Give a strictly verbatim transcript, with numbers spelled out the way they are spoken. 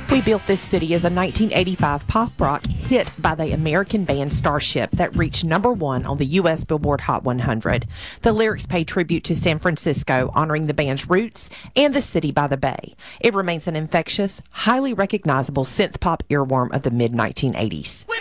We Built This City is a nineteen eighty-five pop rock hit by the American band Starship that reached number one on the U S Billboard Hot one hundred. The lyrics pay tribute to San Francisco, honoring the band's roots and the city by the bay. It remains an infectious, highly recognizable synth pop earworm of the mid nineteen eighties.